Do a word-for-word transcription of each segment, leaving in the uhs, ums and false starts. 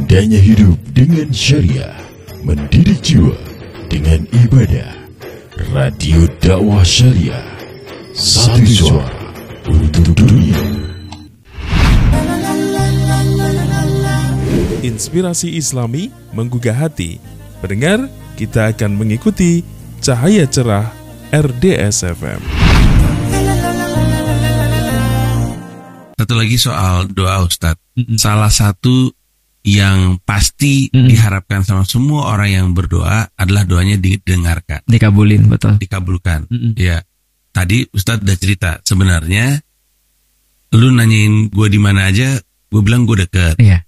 Indahnya hidup dengan syariah, mendidik jiwa dengan ibadah. Radio Dakwah Syariah, satu suara untuk dunia. Inspirasi Islami menggugah hati. Pendengar, kita akan mengikuti Cahaya Cerah R D S F M. Satu lagi soal doa, Ustadz. Mm-hmm. Salah satu yang pasti mm-hmm. diharapkan sama semua orang yang berdoa adalah doanya didengarkan, dikabulin, betul. Dikabulkan. Mm-hmm. Ya, tadi Ustadz udah cerita. Sebenarnya, lu nanyain gue di mana aja, gue bilang gue deket. Iya.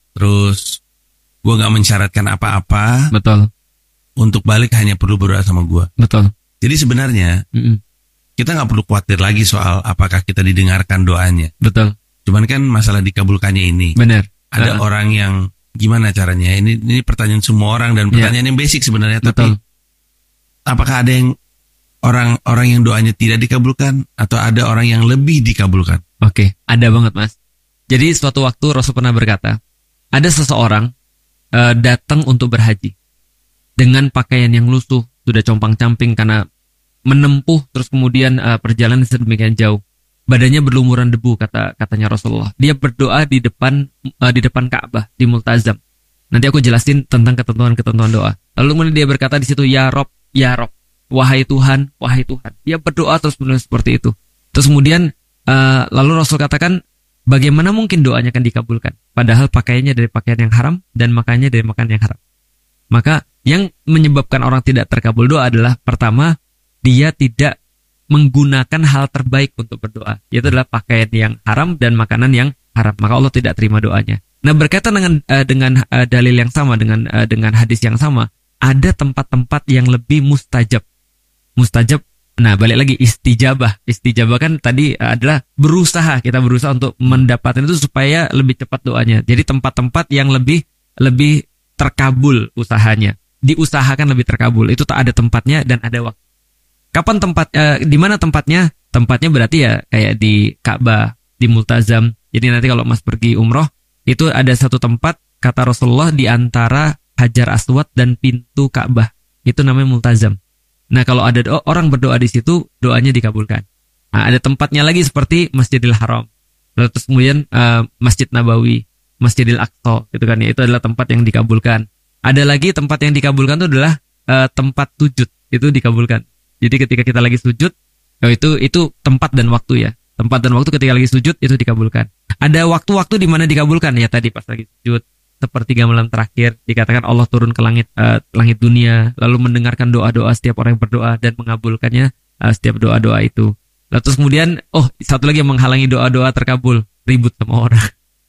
Terus gue nggak mensyaratkan apa-apa. Betul. Untuk balik hanya perlu berdoa sama gue. Betul. Jadi sebenarnya mm-hmm. kita nggak perlu khawatir lagi soal apakah kita didengarkan doanya. Betul. Cuman kan masalah dikabulkannya ini. Benar. Ada uh. orang yang gimana caranya? Ini ini pertanyaan semua orang dan pertanyaan yeah. yang basic sebenarnya. Betul. Tapi apakah ada yang orang-orang yang doanya tidak dikabulkan atau ada orang yang lebih dikabulkan? Oke, ada banget, Mas. Jadi suatu waktu Rasul pernah berkata, ada seseorang uh, datang untuk berhaji dengan pakaian yang lusuh, sudah compang-camping karena menempuh terus kemudian uh, perjalanan sedemikian jauh. Badannya berlumuran debu, kata katanya Rasulullah. Dia berdoa di depan uh, di depan Ka'bah di Multazam. Nanti aku jelasin tentang ketentuan-ketentuan doa. Lalu kemudian dia berkata di situ, ya Rob, ya Rob, wahai Tuhan, wahai Tuhan. Dia berdoa terus menerus seperti itu. Terus kemudian uh, lalu Rasul katakan, bagaimana mungkin doanya akan dikabulkan? Padahal pakaiannya dari pakaian yang haram dan makannya dari makan yang haram. Maka yang menyebabkan orang tidak terkabul doa adalah pertama, dia tidak menggunakan hal terbaik untuk berdoa, yaitu adalah pakaian yang haram dan makanan yang haram. Maka Allah tidak terima doanya. Nah, berkaitan dengan uh, dengan uh, dalil yang sama, dengan uh, dengan hadis yang sama, ada tempat-tempat yang lebih mustajab. Mustajab. Nah, balik lagi istijabah. Istijabah kan tadi uh, adalah berusaha, kita berusaha untuk mendapatkan itu supaya lebih cepat doanya. Jadi tempat-tempat yang lebih lebih terkabul usahanya, diusahakan lebih terkabul. Itu tak ada tempatnya dan ada waktu. Kapan tempat, eh, di mana tempatnya? Tempatnya berarti ya kayak di Ka'bah, di Multazam. Jadi nanti kalau Mas pergi umroh, itu ada satu tempat, kata Rasulullah, di antara Hajar Aswad dan pintu Ka'bah. Itu namanya Multazam. Nah, kalau ada do- orang berdoa di situ, doanya dikabulkan. Nah, ada tempatnya lagi seperti Masjidil Haram. Lalu terus kemudian uh, Masjid Nabawi, Masjidil Aqsa, gitu kan ya. Itu adalah tempat yang dikabulkan. Ada lagi tempat yang dikabulkan itu adalah uh, tempat sujud, itu dikabulkan. Jadi ketika kita lagi sujud, oh itu itu tempat dan waktu ya. Tempat dan waktu ketika lagi sujud itu dikabulkan. Ada waktu-waktu di mana dikabulkan ya, tadi pas lagi sujud, sepertiga malam terakhir dikatakan Allah turun ke langit uh, langit dunia, lalu mendengarkan doa-doa setiap orang yang berdoa dan mengabulkannya uh, setiap doa-doa itu. Lalu terus kemudian, oh satu lagi yang menghalangi doa-doa terkabul, ribut sama orang.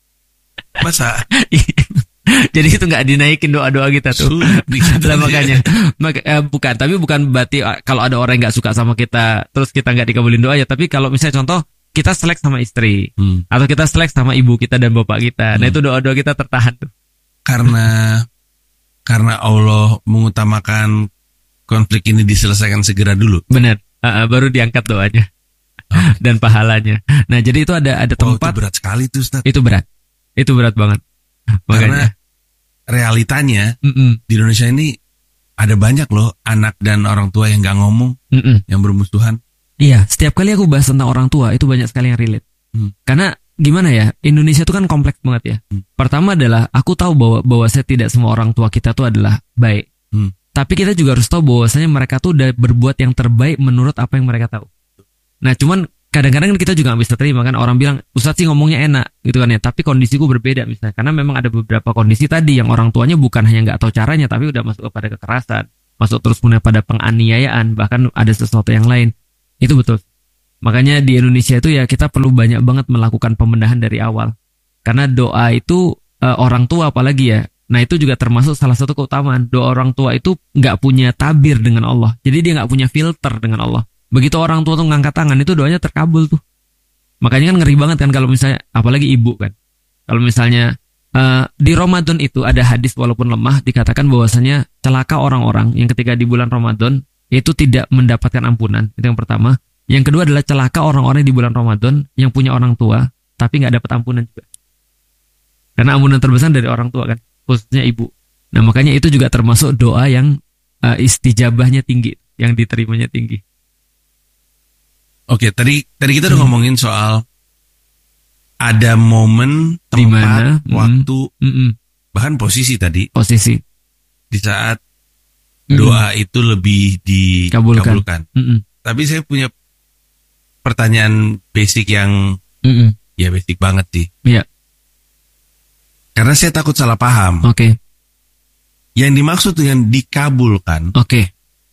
Masa? Jadi itu nggak dinaikin doa-doa kita tuh. Lah makanya, maka, eh, bukan. Tapi bukan berarti kalau ada orang yang nggak suka sama kita, terus kita nggak dikabulin doa ya. Tapi kalau misalnya contoh kita selek sama istri, hmm. atau kita selek sama ibu kita dan bapak kita, hmm. nah itu doa-doa kita tertahan tuh. Karena karena Allah mengutamakan konflik ini diselesaikan segera dulu. Benar. Uh, uh, baru diangkat doanya oh. dan pahalanya. Nah jadi itu ada ada tempat. Oh, itu berat sekali tuh, Ustaz. Itu berat. Itu berat banget. Makanya, karena realitanya Mm-mm. di Indonesia ini ada banyak loh anak dan orang tua yang gak ngomong, Mm-mm. yang bermusuhan. Iya, setiap kali aku bahas tentang orang tua itu banyak sekali yang relate. Mm. Karena gimana ya, Indonesia itu kan kompleks banget ya. Mm. Pertama adalah aku tahu bahwa bahwa saya tidak semua orang tua kita tuh adalah baik. Mm. Tapi kita juga harus tahu bahwasanya mereka tuh udah berbuat yang terbaik menurut apa yang mereka tahu. Nah, cuman kadang-kadang kita juga gak bisa terima kan, orang bilang Ustadz sih ngomongnya enak gitu kan ya, tapi kondisiku berbeda misalnya, karena memang ada beberapa kondisi tadi yang orang tuanya bukan hanya gak tahu caranya, tapi udah masuk kepada kekerasan, masuk terus kemudian pada penganiayaan, bahkan ada sesuatu yang lain. Itu betul. Makanya di Indonesia itu ya kita perlu banyak banget melakukan pembenahan dari awal, karena doa itu e, orang tua apalagi ya, nah itu juga termasuk salah satu keutamaan. Doa orang tua itu gak punya tabir dengan Allah, jadi dia gak punya filter dengan Allah. Begitu orang tua tuh ngangkat tangan, itu doanya terkabul tuh. Makanya kan ngeri banget kan kalau misalnya, apalagi ibu kan. Kalau misalnya uh, di Ramadan itu ada hadis walaupun lemah, dikatakan bahwasanya celaka orang-orang yang ketika di bulan Ramadan itu tidak mendapatkan ampunan. Itu yang pertama. Yang kedua adalah celaka orang-orang di bulan Ramadan yang punya orang tua tapi nggak dapat ampunan juga. Karena ampunan terbesar dari orang tua kan. khususnya ibu. Nah makanya itu juga termasuk doa yang uh, istijabahnya tinggi, yang diterimanya tinggi. Oke, tadi tadi kita udah hmm. ngomongin soal ada momen, tempat, dimana, waktu, mm, mm, bahkan posisi tadi. Posisi. Di saat doa mm. itu lebih dikabulkan. Mm -mm. Tapi saya punya pertanyaan basic yang mm -mm. ya basic banget sih. Iya. Karena saya takut salah paham. Oke. Okay. Yang dimaksud dengan dikabulkan. Oke. Okay.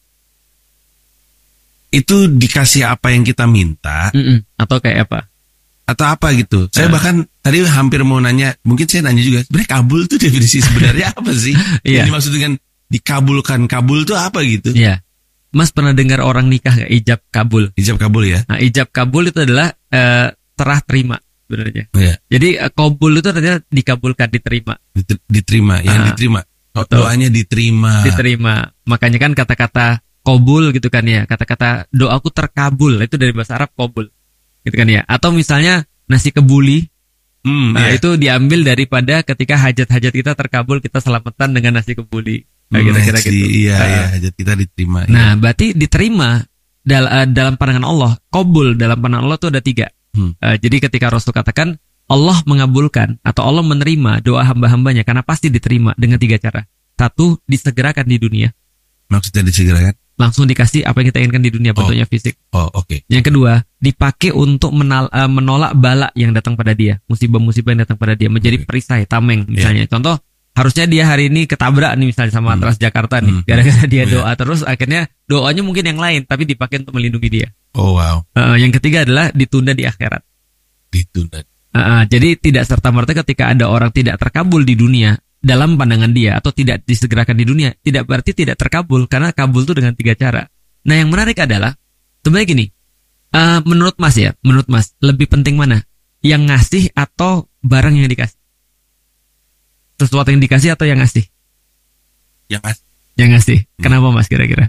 Itu dikasih apa yang kita minta. Mm -mm. Atau kayak apa? Atau apa gitu. Saya uh. bahkan tadi hampir mau nanya, mungkin saya nanya juga, sebenarnya kabul itu definisi sebenarnya apa sih? Iya. Yang dimaksud dengan dikabulkan, kabul itu apa gitu? Iya. Mas pernah dengar orang nikah gak? Ijab kabul. Ijab kabul ya. Nah, ijab kabul itu adalah uh, terah terima sebenarnya. Iya. Jadi uh, kabul itu artinya dikabulkan, diterima. Diterima, yang uh, diterima. Betul. Doanya diterima. Diterima. Makanya kan kata-kata kabul gitu kan ya. Kata-kata doaku terkabul itu dari bahasa Arab kabul. Gitu kan ya. Atau misalnya nasi kebuli. Hmm, nah, iya. itu diambil daripada ketika hajat-hajat kita terkabul, kita selamatan dengan nasi kebuli. Nah, hmm, kira-kira si, gitu. Iya, uh, iya, hajat kita diterima. Nah, iya. berarti diterima dal uh, dalam pandangan Allah. Kabul dalam pandangan Allah itu ada tiga. Hmm. Uh, jadi ketika Rasul katakan Allah mengabulkan atau Allah menerima doa hamba-hambanya karena pasti diterima dengan tiga cara. Satu, disegerakan di dunia. Maksudnya disegerakan? Langsung dikasih apa yang kita inginkan di dunia, bentuknya oh. fisik. Oh, oke. Okay. Yang kedua, dipakai untuk menal, uh, menolak bala yang datang pada dia, musibah-musibah yang datang pada dia, menjadi okay. perisai, tameng misalnya. Yeah. Contoh, harusnya dia hari ini ketabrak nih misalnya sama hmm. Transjakarta nih, hmm. gara-gara dia doa yeah. terus akhirnya doanya mungkin yang lain, tapi dipakai untuk melindungi dia. Oh wow. Uh, yang ketiga adalah ditunda di akhirat. Ditunda. Uh, uh, jadi tidak serta-merta ketika ada orang tidak terkabul di dunia, dalam pandangan dia atau tidak disegerakan di dunia, tidak berarti tidak terkabul, karena kabul itu dengan tiga cara. Nah yang menarik adalah sebenarnya gini, uh, menurut Mas ya, menurut Mas lebih penting mana? Yang ngasih atau barang yang dikasih? Sesuatu yang dikasih atau yang ngasih? Yang ngasih. Yang ngasih. Hmm. Kenapa Mas kira-kira?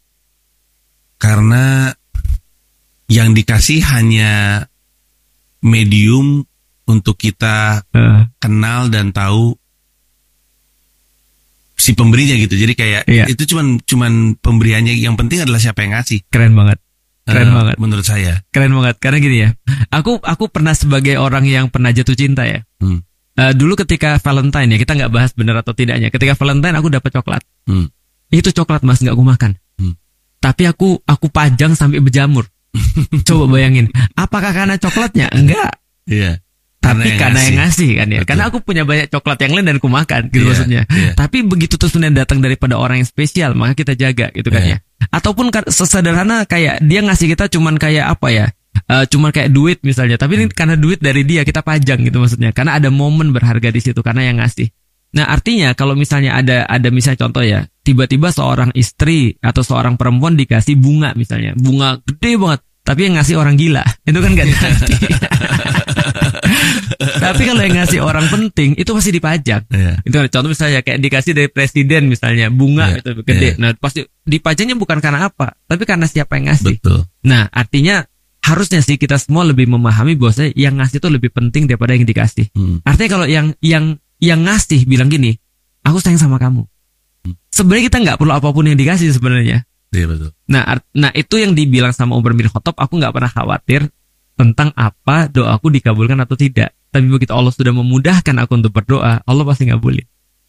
Karena yang dikasih hanya medium untuk kita uh. kenal dan tahu si pemberinya gitu. Jadi kayak iya. itu cuman cuman pemberiannya, yang penting adalah siapa yang ngasih. Keren banget. Keren uh, banget. Menurut saya. Keren banget. Karena gini ya. Aku aku pernah sebagai orang yang pernah jatuh cinta ya. Hmm. Uh, dulu ketika Valentine ya, kita nggak bahas benar atau tidaknya. Ketika Valentine aku dapat coklat. Hmm. Itu coklat Mas, nggak aku makan. Hmm. Tapi aku aku pajang sampai berjamur. Coba bayangin. Apakah karena coklatnya? Enggak. Iya. Tapi karena yang ngasih kan ya. Betul. Karena aku punya banyak coklat yang lain dan aku makan gitu yeah, maksudnya. Yeah. Tapi begitu terus kemudian datang daripada orang yang spesial, maka kita jaga gitu kan yeah. ya. Ataupun sesederhana kayak dia ngasih kita cuman kayak apa ya? Uh, cuman kayak duit misalnya. Tapi hmm. karena duit dari dia kita pajang gitu maksudnya. Karena ada momen berharga di situ karena yang ngasih. Nah, artinya kalau misalnya ada ada misalnya contoh ya, tiba-tiba seorang istri atau seorang perempuan dikasih bunga misalnya. Bunga gede banget, tapi yang ngasih orang gila. Itu kan gak diganti. Tapi kalau yang ngasih orang penting itu pasti dipajang. Yeah. Itu contoh misalnya kayak dikasih dari presiden misalnya bunga yeah. itu gede. Yeah. Nah pasti dipajangnya bukan karena apa, tapi karena siapa yang ngasih. Betul. Nah artinya harusnya sih kita semua lebih memahami bahwa yang ngasih itu lebih penting daripada yang dikasih. Hmm. Artinya kalau yang yang yang ngasih bilang gini, aku sayang sama kamu. Hmm. Sebenarnya kita nggak perlu apapun yang dikasih sebenarnya. Iya betul. Nah, art, nah itu yang dibilang sama Umar bin Khattab, aku nggak pernah khawatir tentang apa doaku dikabulkan atau tidak. Tapi begitu Allah sudah memudahkan aku untuk berdoa, Allah pasti ngabulin.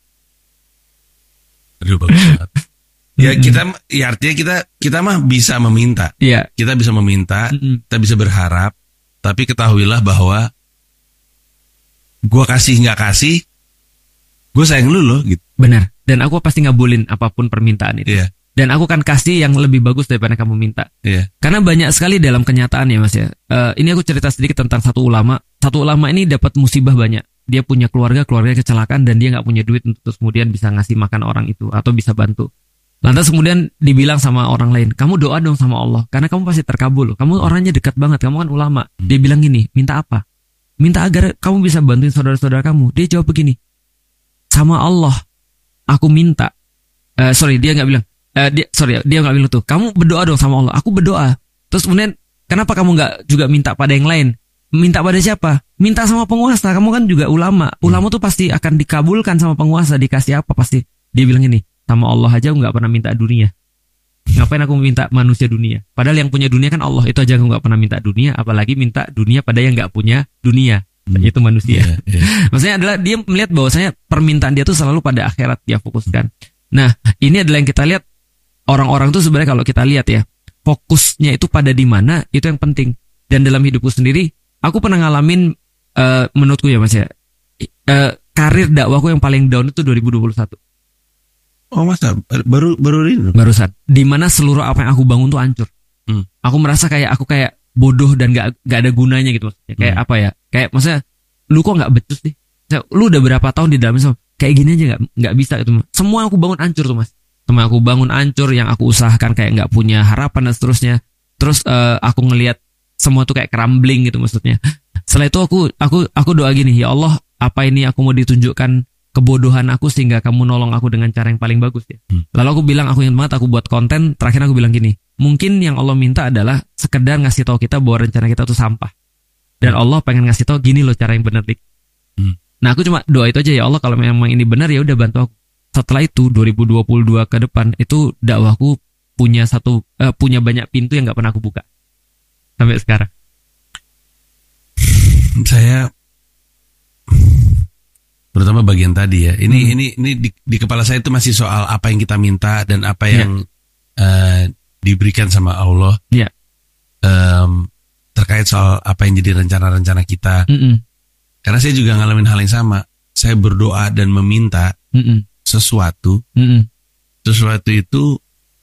Aduh bagus banget. Ya kita, ya artinya kita kita mah bisa meminta. Iya. Kita bisa meminta, mm-hmm. kita bisa berharap, tapi ketahuilah bahwa gua kasih nggak kasih, gue sayang lu loh gitu. Benar. Dan aku pasti ngabulin apapun permintaan itu. Iya. Dan aku akan kasih yang lebih bagus daripada kamu minta. Iya. Karena banyak sekali dalam kenyataan ya Mas ya. Uh, ini aku cerita sedikit tentang satu ulama. Satu ulama ini dapat musibah banyak. Dia punya keluarga, keluarga kecelakaan dan dia nggak punya duit untuk terus kemudian bisa ngasih makan orang itu atau bisa bantu. Lantas kemudian dibilang sama orang lain, kamu doa dong sama Allah karena kamu pasti terkabul. Kamu orangnya dekat banget, kamu kan ulama. Dia bilang gini, minta apa? Minta agar kamu bisa bantuin saudara-saudara kamu. Dia jawab begini, sama Allah aku minta. Uh, sorry dia nggak bilang. Uh, dia, sorry, dia nggak bilang tuh. Kamu berdoa dong sama Allah. Aku berdoa. Terus kemudian, kenapa kamu nggak juga minta pada yang lain? Minta pada siapa? minta sama penguasa. Kamu kan juga ulama. Ulama tuh pasti akan dikabulkan sama penguasa. Dikasih apa pasti. Dia bilang gini, sama Allah aja aku nggak pernah minta dunia. Ngapain aku minta manusia dunia? Padahal yang punya dunia kan Allah. Itu aja aku nggak pernah minta dunia. Apalagi minta dunia pada yang nggak punya dunia. Hmm. Itu manusia. Yeah, yeah. Maksudnya adalah dia melihat bahwasanya permintaan dia tuh selalu pada akhirat dia fokuskan. Nah, ini adalah yang kita lihat. Orang-orang tuh sebenarnya kalau kita lihat ya, fokusnya itu pada di mana, itu yang penting. Dan dalam hidupku sendiri, aku pernah ngalamin, uh, menurutku ya mas ya, uh, karir dakwahku yang paling down itu dua ribu dua puluh satu. Oh masa? Baru baru ini? Barusan. Dimana seluruh apa yang aku bangun tuh hancur. Hmm. Aku merasa kayak aku kayak bodoh dan gak, gak ada gunanya gitu maksudnya. Kayak hmm. apa ya? Kayak maksudnya, lu kok gak becus sih? Lu udah berapa tahun di dalam Islam? Kayak gini aja gak, gak bisa gitu. Semua aku bangun hancur tuh mas. Semua aku bangun hancur, yang aku usahakan kayak gak punya harapan dan seterusnya. Terus uh, aku ngelihat semua tuh kayak crumbling gitu maksudnya. Setelah itu aku aku aku doa gini, ya Allah, apa ini aku mau ditunjukkan kebodohan aku sehingga kamu nolong aku dengan cara yang paling bagus ya. Hmm. Lalu aku bilang, aku ingin banget aku buat konten. Terakhir aku bilang gini, mungkin yang Allah minta adalah sekedar ngasih tahu kita bahwa rencana kita tuh sampah. Dan Allah pengen ngasih tahu gini loh cara yang benar dik. Hmm. Nah aku cuma doa itu aja, ya Allah kalau memang ini benar ya udah bantu aku. Setelah itu dua ribu dua puluh dua ke depan itu dakwahku punya satu uh, punya banyak pintu yang nggak pernah aku buka sampai sekarang. Saya terutama bagian tadi ya. Ini hmm. ini ini di, di kepala saya itu masih soal apa yang kita minta dan apa yang yeah. uh, diberikan sama Allah. Yeah. Um, terkait soal apa yang jadi rencana-rencana kita. Mm-mm. Karena saya juga ngalamin hal yang sama. Saya berdoa dan meminta Mm-mm. sesuatu. Mm-mm. Sesuatu itu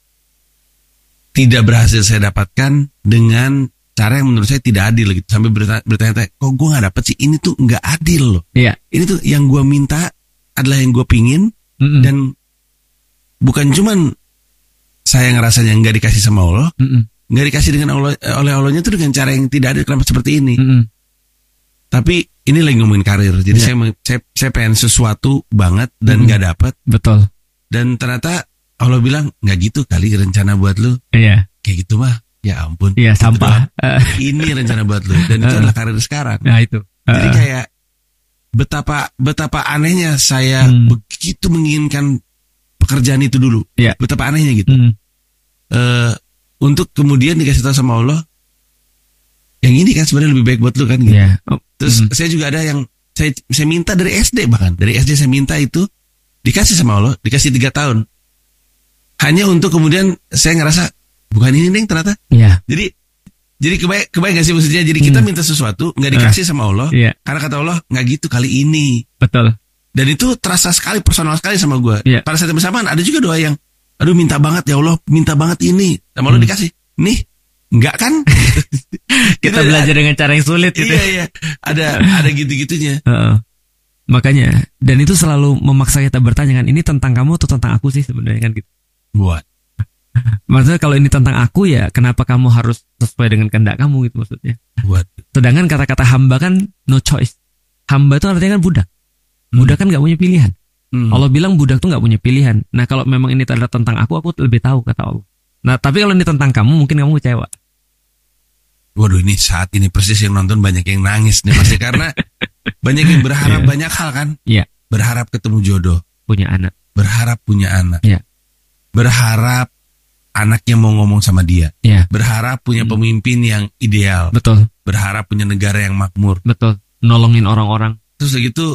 tidak berhasil saya dapatkan dengan cara yang menurut saya tidak adil gitu. Sampai bertanya-tanya, kok gue gak dapet sih? Ini tuh gak adil loh. Yeah. Ini tuh yang gue minta adalah yang gue pingin. Mm-mm. Dan bukan cuman saya ngerasanya gak dikasih sama Allah. Mm-mm. Gak dikasih dengan Allah, oleh Allahnya itu dengan cara yang tidak adil. Kenapa seperti ini? Mm-mm. Tapi ini lagi ngomongin karir. Jadi yeah. saya, saya saya pengen sesuatu banget dan mm-hmm. gak dapet. Betul. Dan ternyata Allah bilang gak gitu kali rencana buat lu. Iya. Yeah. Kayak gitu mah. Ya ampun. Iya, gitu sampah. Uh. Ini rencana buat lu. Dan itu uh. adalah karir sekarang. Nah itu. Uh. Jadi kayak betapa betapa anehnya saya hmm. begitu menginginkan pekerjaan itu dulu. Yeah. Betapa anehnya gitu. Hmm. Uh, untuk kemudian dikasih tahu sama Allah, yang ini kan sebenarnya lebih baik buat lu kan gitu. Yeah. Oh. Terus hmm. saya juga ada yang saya saya minta dari S D, bahkan dari S D saya minta itu dikasih sama Allah, dikasih tiga tahun. Hanya untuk kemudian saya ngerasa bukan ini nih ternyata. Yeah. Jadi jadi kebaik kebaik gak sih maksudnya? Jadi kita hmm. minta sesuatu nggak dikasih uh. sama Allah, yeah. karena kata Allah nggak gitu kali ini. Betul. Dan itu terasa sekali personal sekali sama gue. Yeah. Pada saat yang bersamaan ada juga doa yang, aduh minta banget ya Allah, minta banget ini, sama Allah hmm. dikasih. Nih enggak kan? Kita gitu, belajar dengan cara yang sulit gitu. Iya iya. Ada ada gitu-gitunya. Uh, makanya, dan itu selalu memaksa kita bertanya kan, ini tentang kamu atau tentang aku sih sebenarnya kan gitu. Buat. Maksudnya kalau ini tentang aku ya, kenapa kamu harus sesuai dengan kehendak kamu gitu maksudnya. Buat. Sedangkan kata-kata hamba kan no choice. Hamba itu artinya kan budak. Budak hmm. kan nggak punya pilihan. Hmm. Allah bilang budak tuh nggak punya pilihan. Nah kalau memang ini adalah tentang aku, aku lebih tahu kata Allah. Nah tapi kalau ini tentang kamu, mungkin kamu kecewa. Waduh, ini saat ini persis yang nonton banyak yang nangis nih pasti karena banyak yang berharap yeah. banyak hal kan. Iya. Yeah. Berharap ketemu jodoh, punya anak. Berharap punya anak. Iya. Yeah. Berharap anaknya mau ngomong sama dia. Iya. Yeah. Berharap punya hmm. pemimpin yang ideal. Betul. Berharap punya negara yang makmur. Betul. Nolongin orang-orang. Terus begitu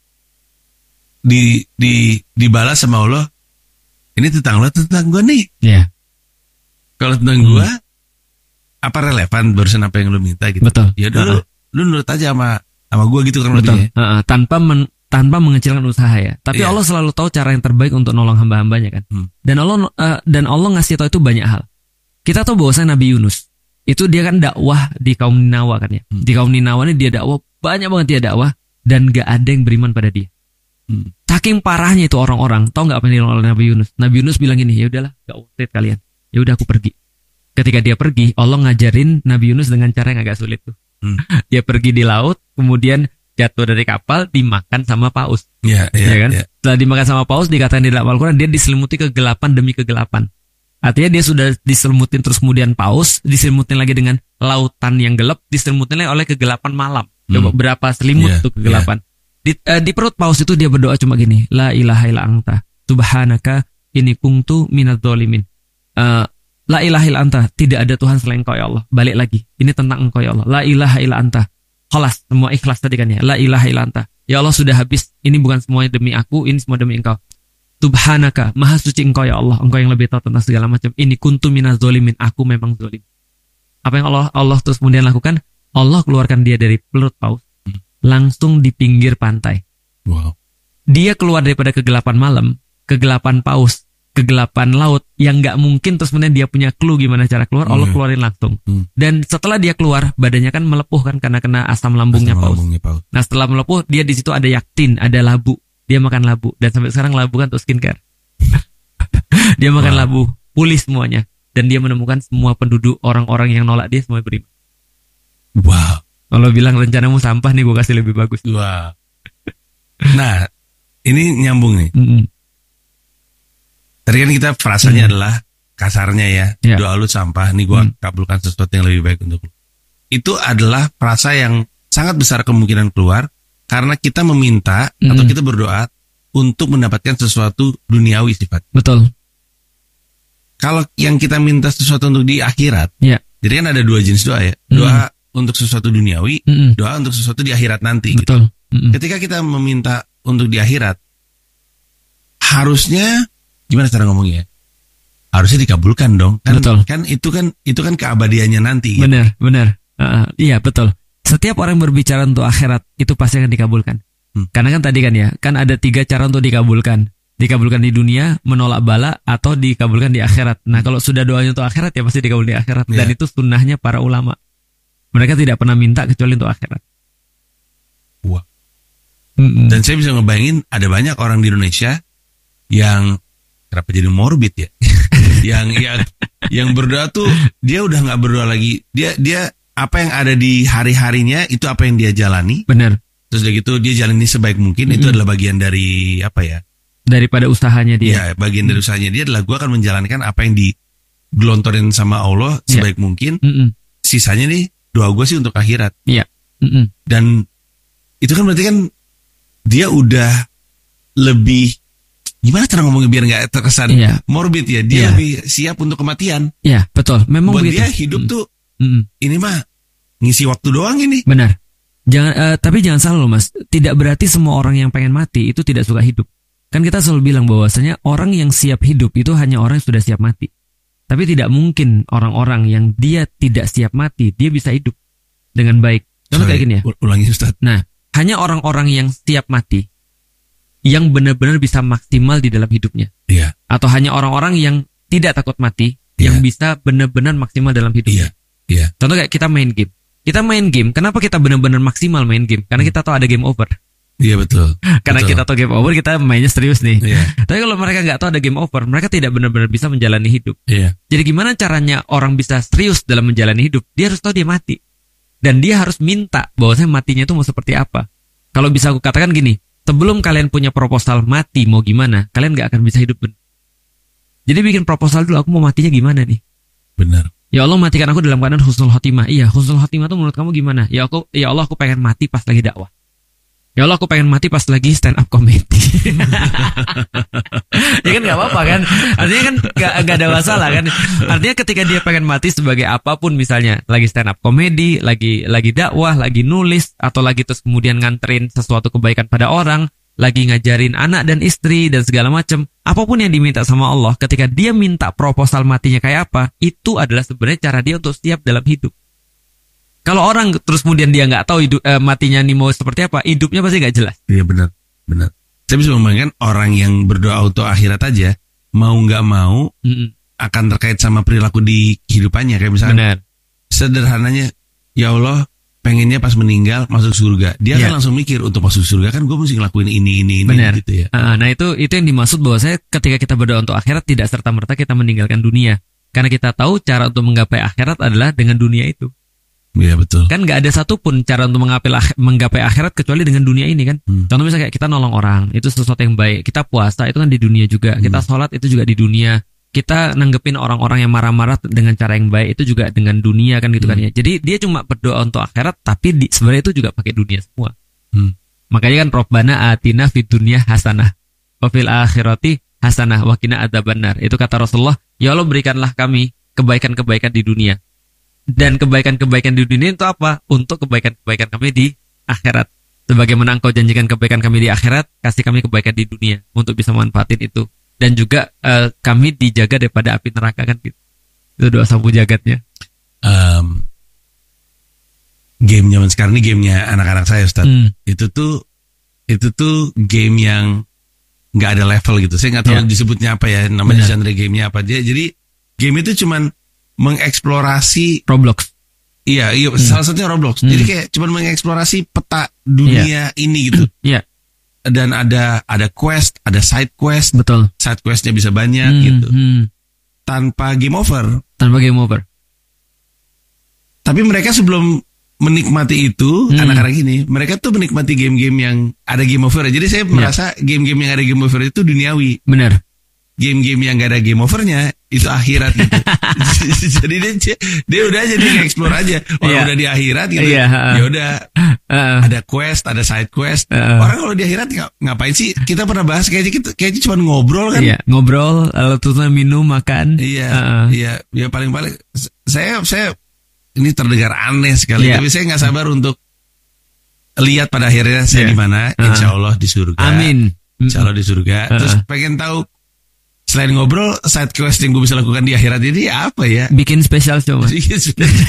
di di dibalas sama Allah. Ini tentang lo, tentang gue nih. Iya. Yeah. Kalau tentang hmm. gue, apa relevan barusan apa yang lu minta gitu. Betul. Ya udah uh-huh. lu, lu nurut aja sama sama gue gitu kan. Betul. Uh-huh. Tanpa men, tanpa mengecilkan usaha ya. Tapi yeah. Allah selalu tahu cara yang terbaik untuk nolong hamba-hambanya kan. Hmm. Dan Allah uh, dan Allah ngasih tahu itu banyak hal. Kita tahu bahwasanya Nabi Yunus itu dia kan dakwah di kaum Ninawa kan ya. Hmm. Di kaum Ninawa ini dia dakwah, banyak banget dia dakwah dan gak ada yang beriman pada dia. Hmm. Saking parahnya itu orang-orang, tahu nggak apa yang dilakukan oleh Nabi Yunus? Nabi Yunus bilang gini, ya udahlah, gak worth it kalian. Ya udah aku pergi. Ketika dia pergi, Allah ngajarin Nabi Yunus dengan cara yang agak sulit tuh. Hmm. Dia pergi di laut, kemudian jatuh dari kapal, dimakan sama paus. Iya, iya, ya kan? Ya. Setelah dimakan sama paus, dikatakan di dalam Al-Quran, dia diselimuti kegelapan demi kegelapan. Artinya dia sudah diselimutin terus kemudian paus, diselimutin lagi dengan lautan yang gelap, diselimutin lagi oleh kegelapan malam. Coba hmm. berapa selimut yeah, tuh kegelapan. Yeah. Di, uh, di perut paus itu dia berdoa cuma gini, la ilaha illa anta, subhanaka inni kuntu minadz zalimin. Uh, la ilaha illa anta, tidak ada Tuhan selain Engkau ya Allah. Balik lagi, ini tentang Engkau ya Allah. La ilaha illa anta. Khalas, semua ikhlas tadi kan ya. La ilaha illa anta. Ya Allah sudah habis, ini bukan semuanya demi aku, ini semua demi Engkau. Subhanaka, maha suci Engkau ya Allah, Engkau yang lebih tahu tentang segala macam. Ini kuntu minaz zalimin, aku memang zalim. Apa yang Allah Allah terus kemudian lakukan? Allah keluarkan dia dari perut paus, langsung di pinggir pantai. Wow. Dia keluar daripada kegelapan malam, kegelapan paus, kegelapan laut yang nggak mungkin terus kemudian dia punya clue gimana cara keluar. Allah keluarin langsung. Hmm. Dan setelah dia keluar, badannya kan melepuh kan karena kena asam lambungnya, asam paus. lambungnya paus. Nah setelah melepuh, dia di situ ada yaktin, ada labu. Dia makan labu dan sampai sekarang labu kan untuk skincare. Dia makan wow. labu, pulih semuanya. Dan dia menemukan semua penduduk orang-orang yang nolak dia semua beriman. Wow. Kalau bilang rencanamu sampah nih, gue kasih lebih bagus. Wow. Nah, ini nyambung nih. Mm-hmm. Tadi kan kita frasanya mm. adalah kasarnya ya, yeah. doa lu sampah, nih gue mm. kabulkan sesuatu yang lebih baik untuk lu. Itu adalah frasa yang sangat besar kemungkinan keluar karena kita meminta mm. atau kita berdoa untuk mendapatkan sesuatu duniawi sifat. Betul. Kalau yang kita minta sesuatu untuk di akhirat, yeah. jadi kan ada dua jenis doa ya. Doa mm. untuk sesuatu duniawi, mm. doa untuk sesuatu di akhirat nanti. Betul. Gitu. Mm. Ketika kita meminta untuk di akhirat, harusnya gimana cara ngomongnya? Harusnya dikabulkan dong. Kan, betul. Kan itu kan itu kan keabadiannya nanti. Benar, gitu. benar. Uh, iya betul. Setiap orang berbicara untuk akhirat itu pasti akan dikabulkan. Hmm. Karena kan tadi kan ya, kan ada tiga cara untuk dikabulkan. Dikabulkan di dunia, menolak bala, atau dikabulkan di akhirat. Nah kalau sudah doanya untuk akhirat ya pasti dikabul di akhirat. Yeah. Dan itu sunnahnya para ulama. Mereka tidak pernah minta kecuali untuk akhirat. Wah. Mm-mm. Dan saya bisa ngebayangin ada banyak orang di Indonesia yang kenapa jadi morbid ya? yang yang yang berdoa tuh dia udah nggak berdoa lagi. Dia dia apa yang ada di hari-harinya itu apa yang dia jalani. Benar. Terus udah gitu dia jalani sebaik mungkin. Mm-mm. Itu adalah bagian dari apa ya? Daripada usahanya dia. Ya, bagian dari usahanya dia adalah gue akan menjalankan apa yang digelontorin sama Allah sebaik yeah. mungkin. Mm-mm. Sisanya nih doa gue sih untuk akhirat. Iya. Yeah. Dan itu kan berarti kan dia udah lebih gimana cara ngomongnya biar nggak terkesan yeah. morbid ya. Dia yeah. lebih siap untuk kematian. Iya, yeah, betul. Memang buat begitu. Dia hidup mm. tuh mm. ini mah ngisi waktu doang ini. Benar. Jangan uh, tapi jangan salah loh Mas. Tidak berarti semua orang yang pengen mati itu tidak suka hidup. Kan kita selalu bilang bahwasanya orang yang siap hidup itu hanya orang yang sudah siap mati. Tapi tidak mungkin orang-orang yang dia tidak siap mati, dia bisa hidup dengan baik. Contoh kayak gini ya. Ulangi Ustaz. Nah, hanya orang-orang yang siap mati yang benar-benar bisa maksimal di dalam hidupnya. Iya. Atau hanya orang-orang yang tidak takut mati, yeah. yang bisa benar-benar maksimal dalam hidupnya. Iya. Yeah. Contoh kayak kita main game. Kita main game, kenapa kita benar-benar maksimal main game? Karena kita tahu ada game over. Iya betul. Karena betul. kita tahu game over, kita mainnya serius nih. Iya. Tapi kalau mereka nggak tahu ada game over, mereka tidak benar-benar bisa menjalani hidup. Iya. Jadi gimana caranya orang bisa serius dalam menjalani hidup? Dia harus tahu dia mati. Dan dia harus minta bahwasanya matinya itu mau seperti apa. Kalau bisa aku katakan gini, sebelum kalian punya proposal mati mau gimana, kalian nggak akan bisa hidup benar. Jadi bikin proposal dulu, aku mau matinya gimana nih? Benar. Ya Allah matikan aku dalam keadaan husnul khotimah. Iya, husnul khotimah itu menurut kamu gimana? Ya aku, ya Allah aku pengen mati pas lagi dakwah. Ya Allah aku pengen mati pas lagi stand up comedy. Ya kan gak apa-apa kan. Artinya kan gak, gak ada masalah kan. Artinya ketika dia pengen mati sebagai apapun, misalnya lagi stand up comedy, lagi lagi dakwah, lagi nulis, atau lagi terus kemudian nganterin sesuatu kebaikan pada orang, lagi ngajarin anak dan istri dan segala macam, apapun yang diminta sama Allah, ketika dia minta proposal matinya kayak apa, itu adalah sebenarnya cara dia untuk siap dalam hidup. Kalau orang terus kemudian dia nggak tahu hidup, eh, matinya nih mau seperti apa, hidupnya pasti nggak jelas. Iya benar, benar. Saya bisa membayangkan orang yang berdoa untuk akhirat aja, mau nggak mau mm-mm. akan terkait sama perilaku di kehidupannya. Kayak misalnya, benar. Sederhananya, ya Allah pengennya pas meninggal masuk surga. Dia yeah. kan langsung mikir untuk masuk surga kan gue mesti ngelakuin ini, ini, ini. Benar. Gitu ya. Uh, nah itu itu yang dimaksud bahwa saya ketika kita berdoa untuk akhirat tidak serta merta kita meninggalkan dunia, karena kita tahu cara untuk menggapai akhirat adalah dengan dunia itu. Iya betul. Kan nggak ada satupun cara untuk menggapai, menggapai akhirat kecuali dengan dunia ini kan. Hmm. Contoh misalnya kayak kita nolong orang, itu sesuatu yang baik. Kita puasa itu kan di dunia juga. Hmm. Kita sholat itu juga di dunia. kita nanggepin orang-orang yang marah-marah dengan cara yang baik itu juga dengan dunia kan gitu hmm. kan ya. Jadi dia cuma berdoa untuk akhirat, tapi di, sebenarnya itu juga pakai dunia semua. Hmm. Makanya kan Rabbana atina fid dunya hasanah wa fil akhirati hasanah wa qina adzabannar. Itu kata Rasulullah, ya Allah berikanlah kami kebaikan-kebaikan di dunia. Dan kebaikan-kebaikan di dunia itu apa? Untuk kebaikan-kebaikan kami di akhirat. Sebagaimana engkau janjikan kebaikan kami di akhirat, kasih kami kebaikan di dunia untuk bisa manfaatin itu. Dan juga uh, kami dijaga daripada api neraka kan gitu. Itu doa sapu jagatnya. Um, game zaman sekarang ini gamenya anak-anak saya, Ustaz. Hmm. Itu tuh itu tuh game yang nggak ada level gitu. Saya nggak tahu ya. Disebutnya apa ya, namanya genre gamenya apa. Jadi game itu cuman mengeksplorasi Roblox. Iya, iya, hmm. salah satunya Roblox. Hmm. Jadi kayak cuman mengeksplorasi peta dunia yeah. ini gitu. Iya. Yeah. Dan ada ada quest, ada side quest. Betul. Side questnya bisa banyak hmm. gitu. Hmm. Tanpa game over. Tanpa game over. Tapi mereka sebelum menikmati itu, hmm. anak-anak ini, mereka tuh menikmati game-game yang ada game over. Jadi saya yeah. merasa game-game yang ada game over itu duniawi. Benar. Game-game yang gak ada game overnya itu akhirat gitu. Jadi dia dia udah jadi explore aja. Orang yeah. udah di akhirat gitu. Yeah, uh, ya udah uh, ada quest, ada side quest. Uh, Orang kalau di akhirat ngapain sih? Kita pernah bahas kayaknya kita kayaknya cuma ngobrol kan? Iya, ngobrol, lalu terus minum, makan. Iya, uh, iya, ya paling-paling saya saya ini terdengar aneh sekali, yeah. tapi saya nggak sabar untuk lihat pada akhirnya saya yeah. di mana. Uh, Insya Allah di surga. Amin. Insya Allah di surga. Uh, terus pengen tahu. Selain ngobrol, side quest yang gue bisa lakukan di akhirat ini apa ya? Bikin spesial show. Bikin spesial.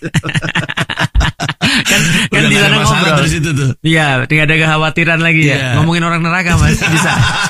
kan kan di sana ngobrol. Iya, tidak ada kekhawatiran lagi yeah. ya. Ngomongin orang neraka Mas, bisa.